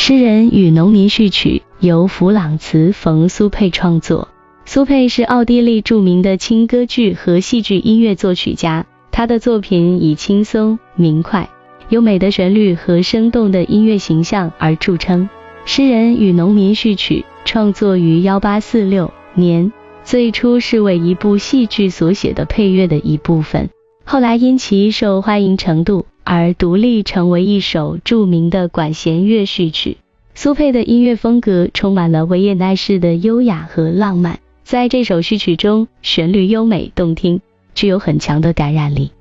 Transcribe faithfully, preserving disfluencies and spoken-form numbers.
诗人与农民序曲由弗朗茨·冯·苏佩创作。苏佩是奥地利著名的轻歌剧和戏剧音乐作曲家，他的作品以轻松、明快、优美的旋律和生动的音乐形象而著称。诗人与农民序曲创作于一八四六年，最初是为一部戏剧所写的配乐的一部分，后来因其受欢迎程度而独立成为一首著名的管弦乐序曲。苏佩的音乐风格充满了维也纳式的优雅和浪漫，在这首序曲中，旋律优美动听，具有很强的感染力。